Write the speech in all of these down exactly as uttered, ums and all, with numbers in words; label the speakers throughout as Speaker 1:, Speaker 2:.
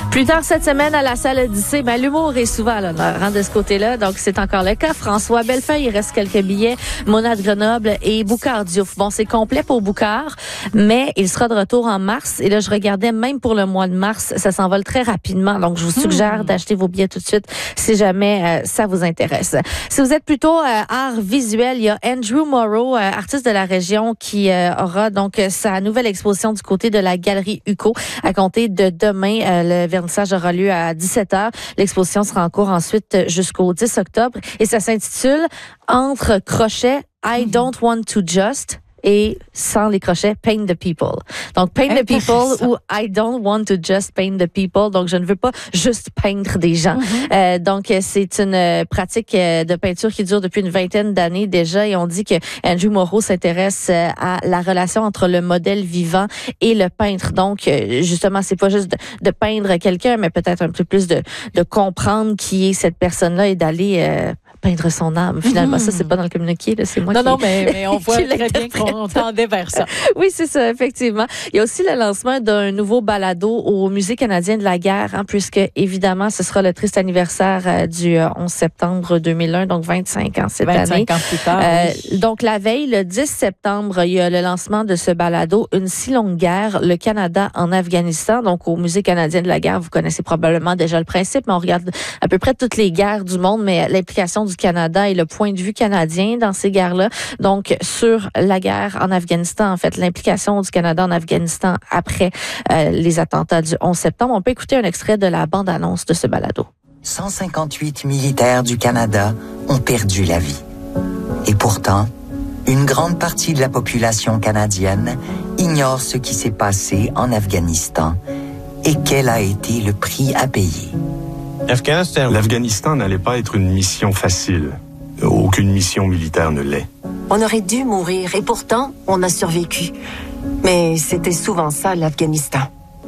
Speaker 1: Plus tard cette semaine, à la salle Odyssée, ben, l'humour est souvent à l'honneur hein, de ce côté-là. Donc, c'est encore le cas. François Bellefeuille, il reste quelques billets. Mona de Grenoble et Boucard Diouf. Bon, c'est complet pour Boucard, mais il sera de retour en mars. Et là, je regardais, même pour le mois de mars, ça s'envole très rapidement. Donc, je vous suggère mmh. d'acheter vos billets tout de suite si jamais euh, ça vous intéresse. Si vous êtes plutôt euh, art visuel, il y a Andrew Morrow, euh, artiste de la région, qui euh, aura donc sa nouvelle exposition du côté de la Galerie Huco à compter de demain. Euh, le vernissage aura lieu à dix-sept heures. L'exposition sera en cours ensuite jusqu'au dix octobre et ça s'intitule « Entre crochets, I don't want to just » et sans les crochets, paint the people. Donc, paint the people ou I don't want to just paint the people. Donc, je ne veux pas juste peindre des gens. Mm-hmm. Euh, donc, c'est une pratique de peinture qui dure depuis une vingtaine d'années déjà et on dit que Andrew Morrow s'intéresse à la relation entre le modèle vivant et le peintre. Donc, justement, c'est pas juste de, de peindre quelqu'un, mais peut-être un peu plus de, de comprendre qui est cette personne-là et d'aller euh, peindre son âme. Finalement, mm-hmm. ça, c'est pas dans le communiqué, là, c'est moi
Speaker 2: non,
Speaker 1: qui...
Speaker 2: Non, non, mais, mais on voit très bien qu'on tendait vers ça.
Speaker 1: Oui, c'est ça, effectivement. Il y a aussi le lancement d'un nouveau balado au Musée canadien de la guerre, hein, puisque, évidemment, ce sera le triste anniversaire euh, du euh, onze septembre deux mille un, donc vingt-cinq ans cette
Speaker 2: vingt-cinq
Speaker 1: année.
Speaker 2: ans plus tard,
Speaker 1: euh,
Speaker 2: oui.
Speaker 1: Donc, la veille, le dix septembre, il y a le lancement de ce balado, Une si longue guerre, le Canada en Afghanistan. Donc, au Musée canadien de la guerre, vous connaissez probablement déjà le principe, mais on regarde à peu près toutes les guerres du monde, mais l'implication du Canada et le point de vue canadien dans ces guerres-là. Donc, sur la guerre en Afghanistan, en fait, l'implication du Canada en Afghanistan après euh, les attentats du onze septembre. On peut écouter un extrait de la bande-annonce de ce balado.
Speaker 3: cent cinquante-huit militaires du Canada ont perdu la vie. Et pourtant, une grande partie de la population canadienne ignore ce qui s'est passé en Afghanistan et quel a été le prix à payer.
Speaker 4: L'Afghanistan n'allait pas être une mission facile. Aucune mission militaire ne l'est.
Speaker 5: On aurait dû mourir et pourtant, on a survécu. Mais c'était souvent ça, l'Afghanistan.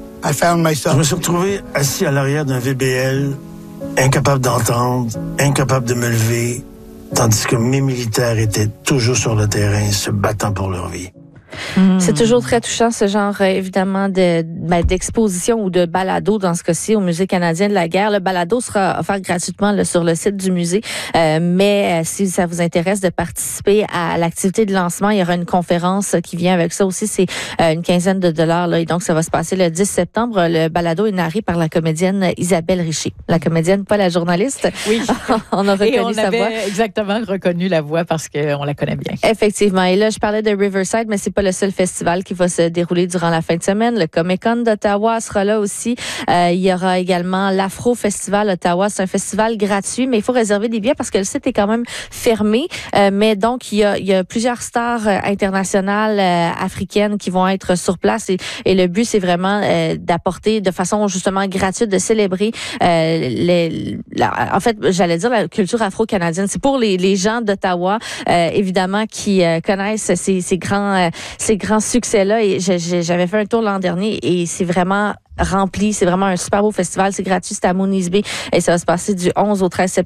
Speaker 6: Je me suis retrouvé assis à l'arrière d'un V B L, incapable d'entendre, incapable de me lever, tandis que mes militaires étaient toujours sur le terrain, se battant pour leur vie.
Speaker 1: Mmh. C'est toujours très touchant ce genre euh, évidemment de ben, d'exposition ou de balado dans ce cas-ci au Musée canadien de la guerre. Le balado sera offert gratuitement là, sur le site du musée, euh, mais euh, si ça vous intéresse de participer à l'activité de lancement, il y aura une conférence qui vient avec ça aussi. C'est euh, une quinzaine de dollars là, et donc ça va se passer le dix septembre. Le balado est narré par la comédienne Isabelle Richer, la comédienne, pas la journaliste.
Speaker 2: Oui,
Speaker 1: on a reconnu
Speaker 2: et on
Speaker 1: sa
Speaker 2: avait
Speaker 1: voix.
Speaker 2: Exactement reconnu la voix parce qu'on la connaît bien.
Speaker 1: Effectivement. Et là, je parlais de Riverside, mais c'est pas le seul festival qui va se dérouler durant la fin de semaine. Le Comic-Con d'Ottawa sera là aussi. Euh, il y aura également l'Afro Festival Ottawa. C'est un festival gratuit, mais il faut réserver des billets parce que le site est quand même fermé. Euh, mais donc, il y a, il y a plusieurs stars euh, internationales euh, africaines qui vont être sur place et, et le but, c'est vraiment euh, d'apporter de façon justement gratuite, de célébrer euh, les, la, en fait, j'allais dire la culture afro-canadienne. C'est pour les, les gens d'Ottawa, euh, évidemment, qui euh, connaissent ces, ces grands euh, ces grands succès-là. Et j'avais fait un tour l'an dernier et c'est vraiment rempli. C'est vraiment un super beau festival. C'est gratuit. C'est à Moonies Bay et ça va se passer du onze au treize septembre.